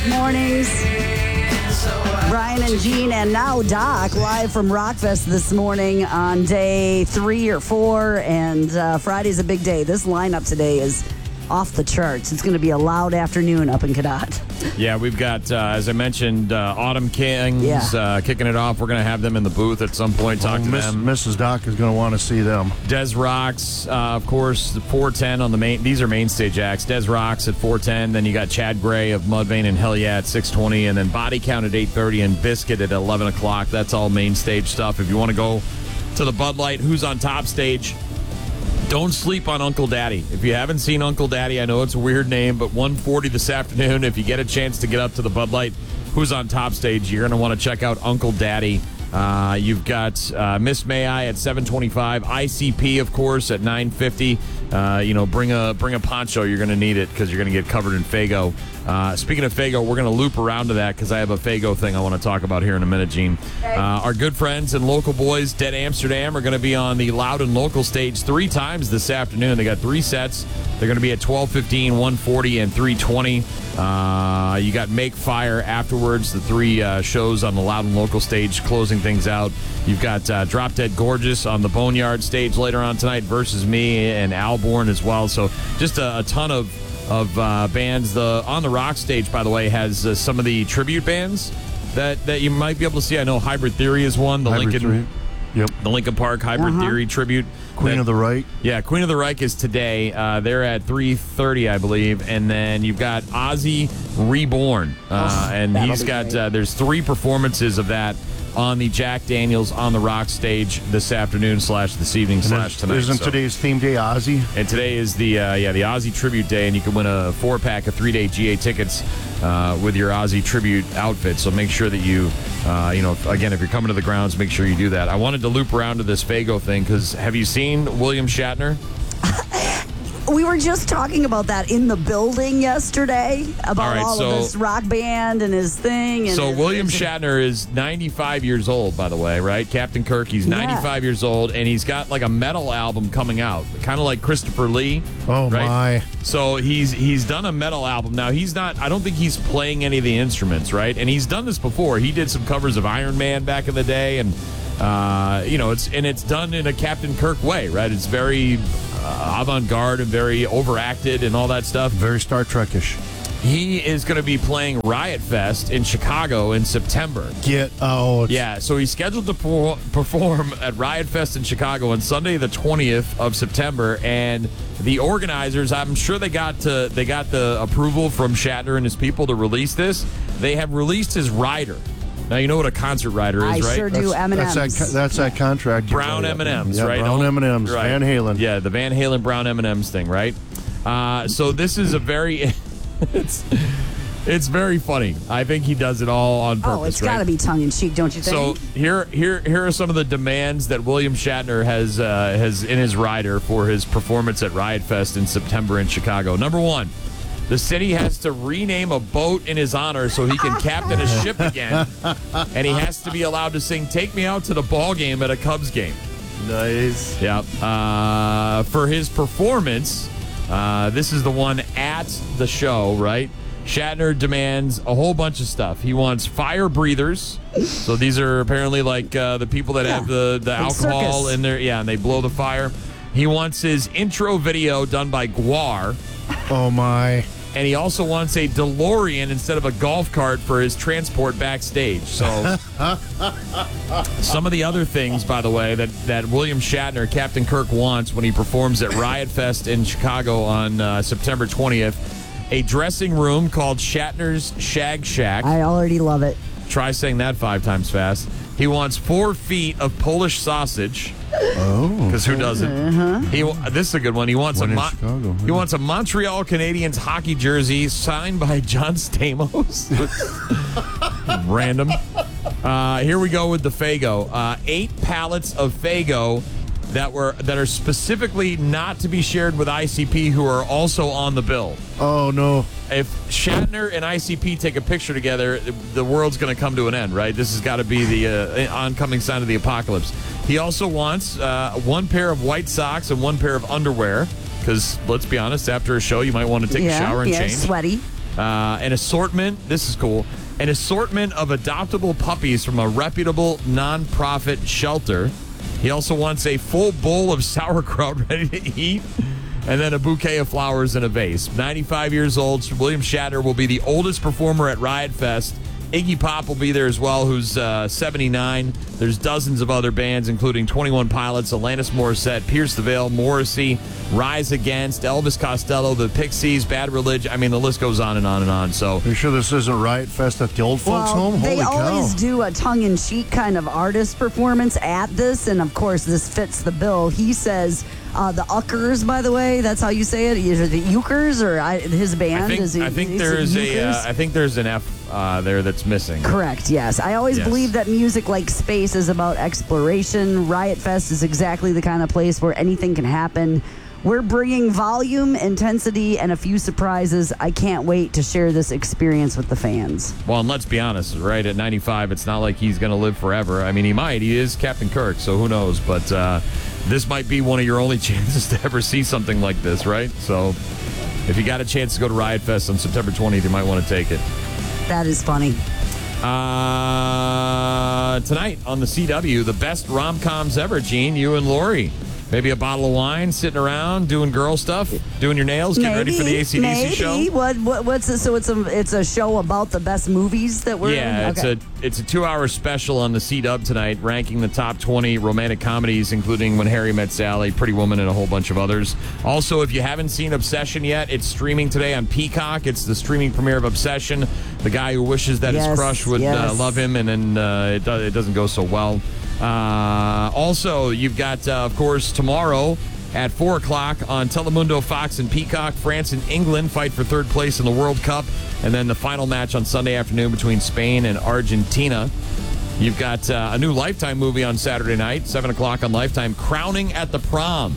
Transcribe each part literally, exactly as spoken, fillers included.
Mornings. Brian and Gene, and now Doc, live from Rockfest this morning on day three or four, and uh, Friday's a big day. This lineup today is off the charts. It's going to be a loud afternoon up in Cadott. Yeah, we've got, uh, as I mentioned, uh, Autumn Kings Yeah. uh, kicking it off. We're going to have them in the booth at some point, talk Oh, to Miss, them. Missus Doc is going to want to see them. Des Rocks, uh, of course, the four ten on the main. These are main stage acts. Des Rocks at four ten. Then you got Chad Gray of Mudvayne and Hell Yeah at six twenty. And then Body Count at eight thirty and Biscuit at eleven o'clock. That's all main stage stuff. If you want to go to the Bud Light, who's on top stage, don't sleep on Uncle Daddy. If you haven't seen Uncle Daddy, I know it's a weird name, but one forty this afternoon, if you get a chance to get up to the Bud Light, who's on top stage, you're going to want to check out Uncle Daddy. Uh, you've got uh, Miss May I at seven twenty-five, I C P, of course, at nine fifty. Uh, you know, bring a bring a poncho. You're going to need it because you're going to get covered in Faygo. Uh, speaking of Faygo, we're going to loop around to that because I have a Faygo thing I want to talk about here in a minute, Gene. Okay. Uh, our good friends and local boys, Dead Amsterdam, are going to be on the Loud and Local stage three times this afternoon. They got three sets. They're going to be at twelve fifteen, one forty, and three twenty. Uh, you got Make Fire afterwards, the three uh, shows on the Loud and Local stage closing things out. You've got uh, Drop Dead Gorgeous on the Boneyard stage later on tonight versus me and Alborn as well. So just a, a ton of of uh, bands. The On the Rock stage, by the way, has uh, some of the tribute bands that, that you might be able to see. I know Hybrid Theory is one. The Hybrid Lincoln, Theory. Yep. the Lincoln Park Hybrid Uh-huh. Theory tribute. Queen That- of the Right. Yeah, Queen of the Reich is today. Uh, they're at three thirty, I believe. And then you've got Ozzy Reborn. Uh, Oh, and that'll he's be got, great. uh, there's three performances of that on the Jack Daniels On the Rock stage this afternoon slash this evening And slash is- tonight. Isn't So- today's theme day Ozzy? and today is the uh, yeah the Ozzy Tribute Day, and you can win a four pack of three day G A tickets uh, with your Ozzy Tribute outfit. So make sure that you uh, you know if- again if you're coming to the grounds, make sure you do that. I wanted to loop around to this Faygo thing because have you seen William Shatner? We were just talking about that in the building yesterday, about All right, all so- of this rock band and his thing. And So his- William his- Shatner is ninety-five years old, by the way, right? Captain Kirk. He's Yeah. ninety-five years old, and he's got like a metal album coming out, kind of like Christopher Lee. Oh, right? my. So he's he's done a metal album. Now he's not. I don't think he's playing any of the instruments, right? And he's done this before. He did some covers of Iron Man back in the day, and uh, you know, it's and it's done in a Captain Kirk way, right? It's very uh, avant-garde and very overacted and all that stuff. Very Star Trek-ish. He is going to be playing Riot Fest in Chicago in September. Get out. Yeah, so he's scheduled to per- perform at Riot Fest in Chicago on Sunday, the twentieth of September, and the organizers, I'm sure they got to, they got the approval from Shatner and his people to release this. They have released his rider. Now you know what a concert rider is, I right? sure do. M and That's M's. that, that's that contract. Brown M and M's, yeah, right? Brown M and M's. Right. Van Halen. Yeah, the Van Halen Brown M and M's thing, right? Uh, so this is a very, it's, it's very funny. I think he does it all on purpose. Oh, it's right? got to be tongue in cheek, don't you So think? here, here, here are some of the demands that William Shatner has uh, has in his rider for his performance at Riot Fest in September in Chicago. Number one, the city has to rename a boat in his honor so he can captain a ship again, and he has to be allowed to sing "Take Me Out to the Ball Game" at a Cubs game. Nice. Yeah. Uh, for his performance, uh, this is the one at the show, right? Shatner demands a whole bunch of stuff. He wants fire breathers. So these are apparently like uh, the people that Yeah. have the, the Like alcohol circus. in there. Yeah, and they blow the fire. He wants his intro video done by Guar. Oh, my. And he also wants a DeLorean instead of a golf cart for his transport backstage. So some of the other things, by the way, that, that William Shatner, Captain Kirk, wants when he performs at Riot Fest in Chicago on uh, September twentieth, a dressing room called Shatner's Shag Shack. I already love it. Try saying that five times fast. He wants four feet of Polish sausage. Oh. Because who doesn't? He this is a good one. He wants One a in Mon- Chicago, he yeah. wants a Montreal Canadiens hockey jersey signed by John Stamos. Random. Uh, here we go with the Faygo. Uh, eight pallets of Faygo that were that are specifically not to be shared with I C P, who are also on the bill. Oh, no. If Shatner and I C P take a picture together, the world's going to come to an end, right? This has got to be the uh, oncoming sign of the apocalypse. He also wants uh, one pair of white socks and one pair of underwear, because let's be honest, after a show, you might want to take yeah, a shower and yeah, change. sweaty. Uh, an assortment, this is cool, an assortment of adoptable puppies from a reputable nonprofit shelter. He also wants a full bowl of sauerkraut ready to eat, and then a bouquet of flowers in a vase. ninety-five years old, William Shatner will be the oldest performer at Riot Fest. Iggy Pop will be there as well, who's uh, seventy-nine. There's dozens of other bands, including twenty-one Pilots, Alanis Morissette, Pierce the Veil, Morrissey, Rise Against, Elvis Costello, the Pixies, Bad Religion. I mean, the list goes on and on and on. So, Are you sure this isn't Riot Fest at the old folks' Well, home? they Holy always cow. do a tongue-in-cheek kind of artist performance at this, and of course, this fits the bill. He says uh, the Uckers, by the way, that's how you say it. Is it the Ukers or I, his band? I think, is he, I think is it there's a, uh, Ukers? I think there's an F uh, there that's missing. Correct, yes. I always Yes. believe that music like space is about exploration. Riot Fest is exactly the kind of place where anything can happen. We're bringing volume, intensity, and a few surprises. I can't wait to share this experience with the fans. Well, and let's be honest, right? At ninety-five, it's not like he's going to live forever. I mean, he might. He is Captain Kirk, so who knows? But uh, this might be one of your only chances to ever see something like this, right? So if you got a chance to go to Riot Fest on September twentieth, you might want to take it. That is funny. Uh, tonight on the C W, the best rom-coms ever, Gene, you and Lori. Maybe a bottle of wine, sitting around, doing girl stuff, doing your nails, getting ready for the A C D C maybe. show. What, what what's it? So it's a it's a show about the best movies that we're Yeah, in? Okay. it's a it's a two-hour special on the C-Dub tonight, ranking the top twenty romantic comedies, including When Harry Met Sally, Pretty Woman, and a whole bunch of others. Also, if you haven't seen Obsession yet, it's streaming today on Peacock. It's the streaming premiere of Obsession. The guy who wishes that Yes, his crush would uh, yes. love him, and then uh, it, do, it doesn't go so well. Uh, also, you've got, uh, of course, tomorrow at four o'clock on Telemundo, Fox, and Peacock, France and England fight for third place in the World Cup. And then the final match on Sunday afternoon between Spain and Argentina. You've got uh, a new Lifetime movie on Saturday night, seven o'clock on Lifetime, Crowning at the Prom.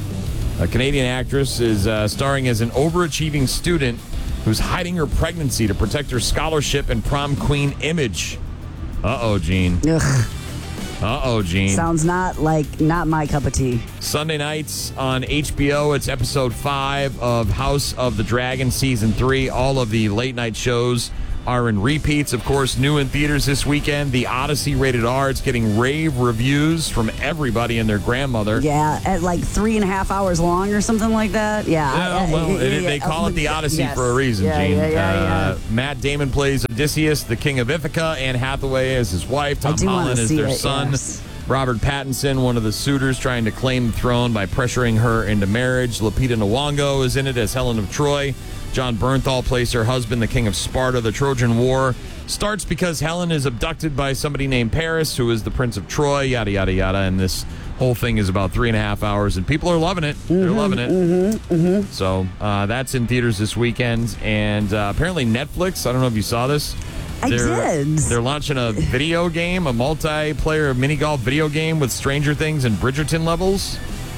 A Canadian actress is uh, starring as an overachieving student who's hiding her pregnancy to protect her scholarship and prom queen image. Uh-oh, Gene. Ugh, Uh-oh, Gene. sounds not like not my cup of tea. Sunday nights on H B O, it's episode five of House of the Dragon season three. All of the late night shows are in repeats. Of course, new in theaters this weekend, The Odyssey rated R. It's getting rave reviews from everybody and their grandmother. Yeah, at like three and a half hours long or something like that. Yeah. Yeah, I- I- well, yeah, it- yeah, they call it The Odyssey yes. for a reason, yeah, Gene. Yeah, yeah, Uh, yeah. Matt Damon plays Odysseus, the king of Ithaca. Anne Hathaway as his wife. Tom do wanna Holland is see their it, son. yes. Robert Pattinson, one of the suitors trying to claim the throne by pressuring her into marriage. Lupita Nyong'o is in it as Helen of Troy. John Bernthal plays her husband, the king of Sparta. The Trojan War starts because Helen is abducted by somebody named Paris, who is the Prince of Troy, yada, yada, yada. And this whole thing is about three and a half hours, and people are loving it. Mm-hmm, They're loving it. Mm-hmm, mm-hmm. So uh, that's in theaters this weekend. And uh, apparently Netflix, I don't know if you saw this. I They're, did. They're launching a video game, a multiplayer mini golf video game with Stranger Things and Bridgerton levels.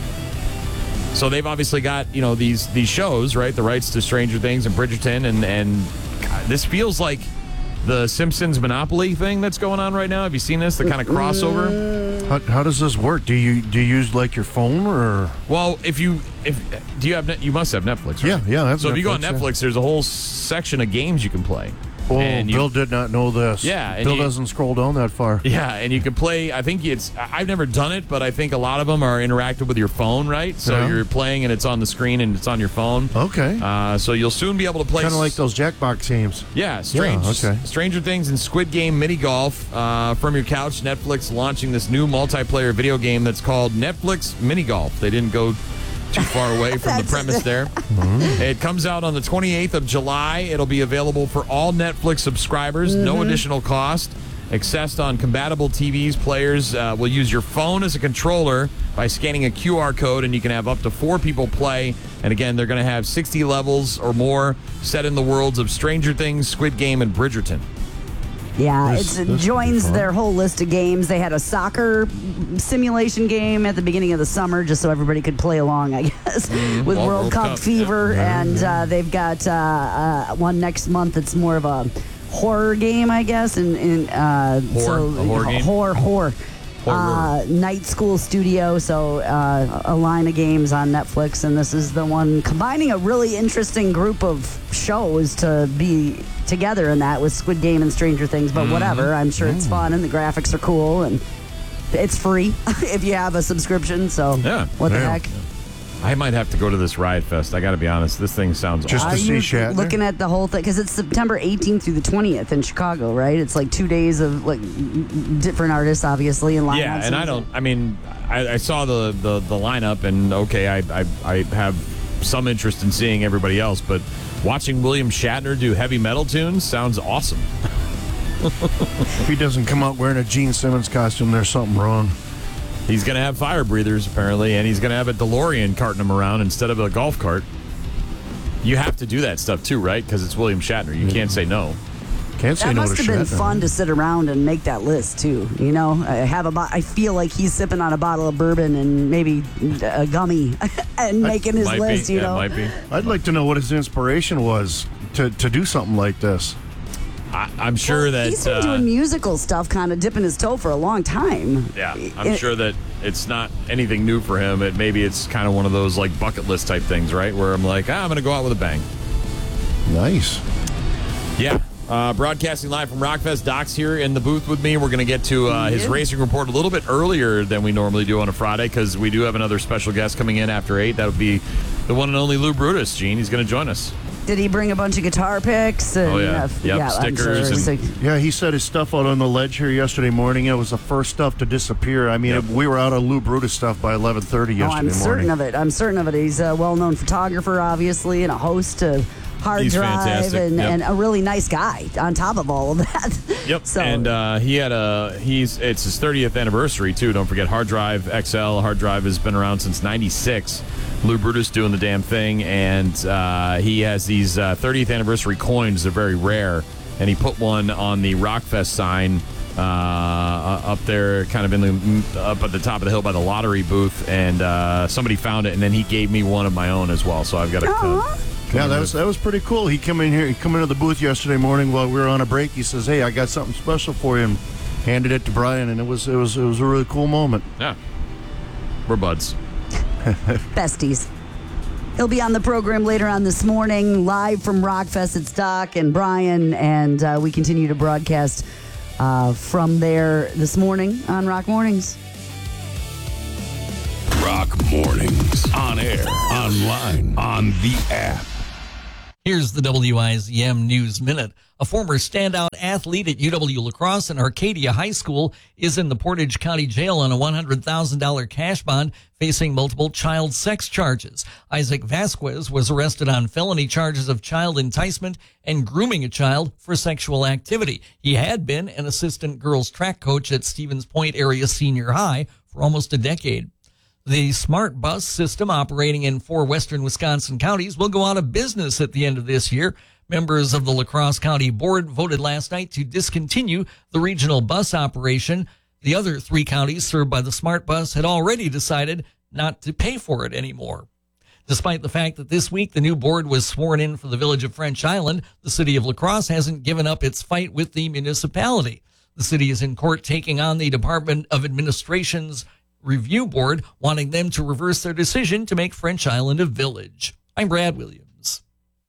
So they've obviously got, you know, these these shows, right? The rights to Stranger Things and Bridgerton, and and God, this feels like the Simpsons Monopoly thing that's going on right now. Have you seen this? The kind of crossover. How, how does this work? Do you do you use like your phone or? Well, if you if do you have Net- you must have Netflix, right? Yeah, yeah, I have So if you go on Netflix, yeah. Netflix, there's a whole section of games you can play. Oh, And you- Bill did not know this. Yeah, and Bill you- doesn't scroll down that far. Yeah, and you can play. I think it's. I- I've never done it, but I think a lot of them are interactive with your phone, right? So Yeah. you're playing and it's on the screen and it's on your phone. Okay. Uh, so you'll soon be able to play. Kind of like s- those Jackbox games. Yeah, strange. Yeah, okay. Stranger Things and Squid Game mini golf uh, from your couch. Netflix launching this new multiplayer video game that's called Netflix Mini Golf. They didn't go too far away from the That's- premise there. It comes out on the twenty-eighth of July. It'll be available for all Netflix subscribers, no additional cost. Accessed on compatible T Vs. Players uh, will use your phone as a controller by scanning a Q R code, and you can have up to four people play. And again, they're going to have sixty levels or more set in the worlds of Stranger Things, Squid Game, and Bridgerton. Yeah, This- it's, this it would be joins fun. their whole list of games. They had a soccer simulation game at the beginning of the summer just so everybody could play along, I guess, with Mm-hmm. Well, World, World Cup, Cup, fever. And uh, they've got uh, uh, one next month. It's more of a horror game, I guess. And, and uh, Horror? so, A horror game? Horror, horror. Horror. Uh, Night School Studio, so uh, a line of games on Netflix, and this is the one combining a really interesting group of shows to be together in that with Squid Game and Stranger Things, but mm-hmm. whatever. I'm sure it's fun and the graphics are cool and it's free if you have a subscription. So yeah. what the yeah. heck? I might have to go to this Riot Fest. I got to be honest. This thing sounds just awesome. to see Are you Shatner? looking at the whole thing? Because it's September eighteenth through the twentieth in Chicago, right? It's like two days of like different artists, obviously, and lineups. Yeah, and I don't. I mean, I, I saw the, the the lineup, and okay, I, I I have some interest in seeing everybody else, but watching William Shatner do heavy metal tunes sounds awesome. If he doesn't come out wearing a Gene Simmons costume, there's something wrong. He's going to have fire breathers, apparently, and he's going to have a DeLorean carting him around instead of a golf cart. You have to do that stuff, too, right? Because it's William Shatner. You can't say no. Can't say that no must to have been Shatner. fun to sit around and make that list, too. You know, I, have a bo- I feel like he's sipping on a bottle of bourbon and maybe a gummy and making his might list, be. you yeah, know. might be. I'd like to know what his inspiration was to, to do something like this. I, I'm sure well, that... He's been uh, doing musical stuff, kind of dipping his toe for a long time. Yeah, I'm It- sure that it's not anything new for him. It maybe it's kind of one of those like bucket list type things, right? Where I'm like, ah, I'm going to go out with a bang. Nice. Yeah. Uh, broadcasting live from Rockfest. Doc's here in the booth with me. We're going to get to uh, his Yeah. racing report a little bit earlier than we normally do on a Friday because we do have another special guest coming in after eight. That would be the one and only Lou Brutus. Gene, he's going to join us. Did he bring a bunch of guitar picks? And, Oh, yeah. uh, Yep, I'm stickers and- So- Yeah, he set his stuff out on the ledge here yesterday morning. It was the first stuff to disappear. I mean, Yep. we were out of Lou Brutus stuff by eleven thirty Oh, yesterday I'm morning. certain of it. I'm certain of it. He's a well-known photographer, obviously, and a host of Hard He's Drive, fantastic. and, Yep. and a really nice guy on top of all of that. Yep. So, and uh, he had a he's it's his thirtieth anniversary too. Don't forget Hard Drive X L. Hard Drive has been around since ninety-six. Lou Brutus doing the damn thing, and uh, he has these uh, thirtieth anniversary coins. They're very rare, and he put one on the Rockfest sign uh, up there, kind of in the up at the top of the hill by the lottery booth. And uh, somebody found it, and then he gave me one of my own as well. So I've got a. Uh, Yeah, that was that was pretty cool. He came in here, he come into the booth yesterday morning while we were on a break. He says, "Hey, I got something special for you," and handed it to Brian, and it was it was it was a really cool moment. yeah, we're buds. besties. He'll be on the program later on this morning, live from Rockfest. It's Doc and Brian, and uh, we continue to broadcast uh, from there this morning on Rock Mornings. Rock Mornings. On air, online, on the app. Here's the W I Z M News Minute. A former standout athlete at U W La Crosse and Arcadia High School is in the Portage County Jail on a one hundred thousand dollars cash bond, facing multiple child sex charges. Isaac Vasquez was arrested on felony charges of child enticement and grooming a child for sexual activity. He had been an assistant girls track coach at Stevens Point Area Senior High for almost a decade. The smart bus system operating in four western Wisconsin counties will go out of business at the end of this year. Members of the La Crosse County Board voted last night to discontinue the regional bus operation. The other three counties served by the smart bus had already decided not to pay for it anymore. Despite the fact that this week the new board was sworn in for the village of French Island, the city of La Crosse hasn't given up its fight with the municipality. The city is in court taking on the Department of Administration's Review Board, wanting them to reverse their decision to make French Island a village. I'm Brad Williams.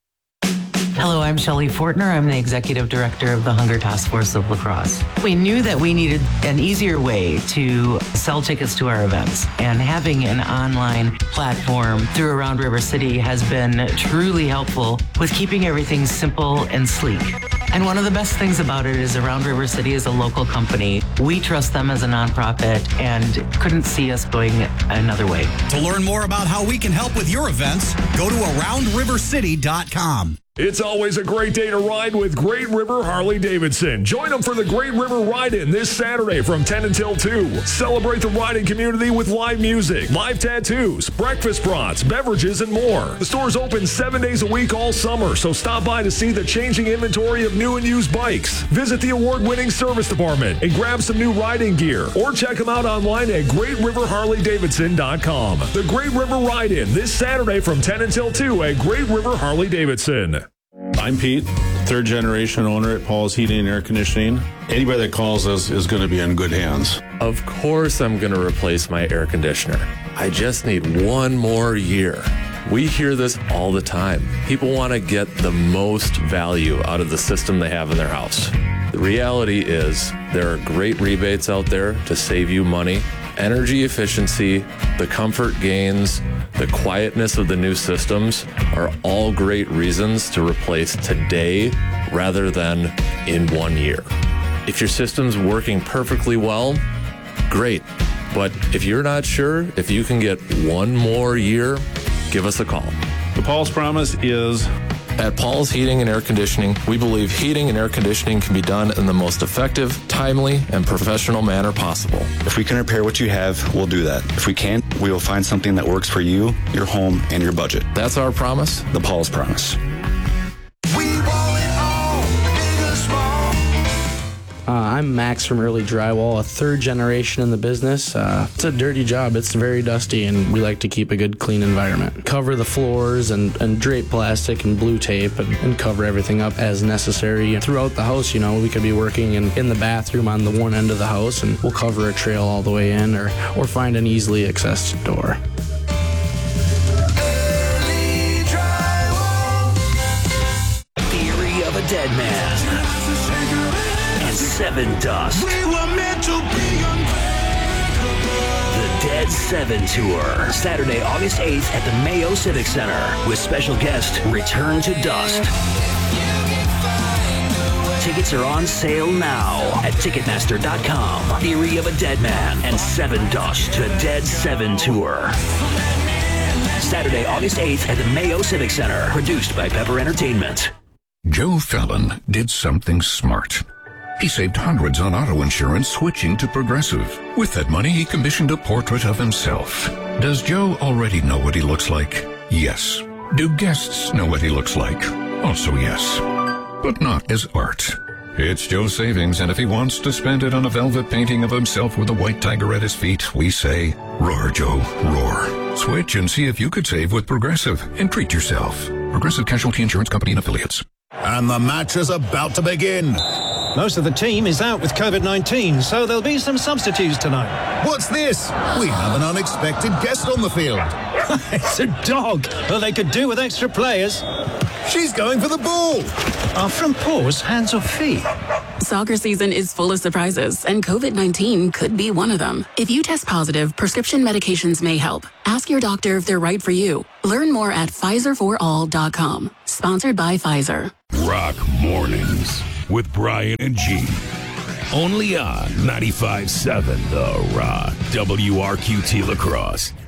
Hello, I'm Shelley Fortner. I'm the Executive Director of the Hunger Task Force of La Crosse. We knew that we needed an easier way to sell tickets to our events, and having an online platform through Around River City has been truly helpful with keeping everything simple and sleek. And one of the best things about it is Around River City is a local company. We trust them as a nonprofit and couldn't see us going another way. To learn more about how we can help with your events, go to around river city dot com. It's always a great day to ride with Great River Harley-Davidson. Join them for the Great River Ride-In this Saturday from ten until two. Celebrate the riding community with live music, live tattoos, breakfast brats, beverages, and more. The store's open seven days a week all summer, so stop by to see the changing inventory of new and used bikes. Visit the award-winning service department and grab some new riding gear, or check them out online at great river harley davidson dot com. The Great River Ride-In this Saturday from ten until two at Great River Harley-Davidson. I'm Pete, third generation owner at Paul's Heating and Air Conditioning. Anybody that calls us is going to be in good hands. Of course I'm going to replace my air conditioner. I just need one more year. We hear this all the time. People want to get the most value out of the system they have in their house. The reality is there are great rebates out there to save you money. Energy efficiency, the comfort gains, the quietness of the new systems are all great reasons to replace today rather than in one year. If your system's working perfectly well, great. But if you're not sure if you can get one more year, give us a call. The Paul's Promise is... At Paul's Heating and Air Conditioning, we believe heating and air conditioning can be done in the most effective, timely, and professional manner possible. If we can repair what you have, we'll do that. If we can't, we will find something that works for you, your home, and your budget. That's our promise. The Paul's Promise. Uh, I'm Max from Early Drywall, a third generation in the business. Uh, it's a dirty job. It's very dusty, and we like to keep a good, clean environment. Cover the floors and, and drape plastic and blue tape and, and cover everything up as necessary. And throughout the house, you know, we could be working in, in the bathroom on the one end of the house, and we'll cover a trail all the way in or, or find an easily accessed door. Theory of a Dead Man. Seven Dust. We were meant to be the Dead Seven Tour. Saturday, August eighth at the Mayo Civic Center with special guest Return to Dust. Tickets are on sale now at Ticketmaster dot com. Theory of a Dead Man and Seven Dust. The Dead Seven Tour. Saturday, August eighth at the Mayo Civic Center. Produced by Pepper Entertainment. Joe Fallon did something smart. He saved hundreds on auto insurance switching to Progressive. With that money, he commissioned a portrait of himself. Does Joe already know what he looks like? Yes. Do guests know what he looks like? Also yes. But not as art. It's Joe's savings, and if he wants to spend it on a velvet painting of himself with a white tiger at his feet, we say, roar, Joe, roar. Switch and see if you could save with Progressive and treat yourself. Progressive Casualty Insurance Company and Affiliates. And the match is about to begin. Most of the team is out with COVID nineteen, so there'll be some substitutes tonight. What's this? We have an unexpected guest on the field. It's a dog. Well, they could do with extra players. She's going for the ball. Are front paws, hands or feet? Soccer season is full of surprises, and COVID nineteen could be one of them. If you test positive, prescription medications may help. Ask your doctor if they're right for you. Learn more at Pfizer for all dot com. Sponsored by Pfizer. Rock Mornings with Brian and Gene. Only on ninety-five point seven The Rock, W R Q T La Crosse.